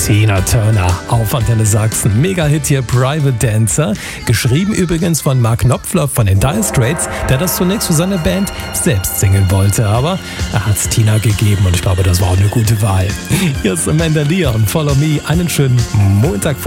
Tina Turner auf Antenne Sachsen. Mega-Hit hier, Private Dancer. Geschrieben übrigens von Mark Knopfler von den Dire Straits, der das zunächst für seine Band selbst singen wollte. Aber er hat es Tina gegeben und ich glaube, das war auch eine gute Wahl. Hier ist Amanda Leon, Follow Me. Einen schönen Montag.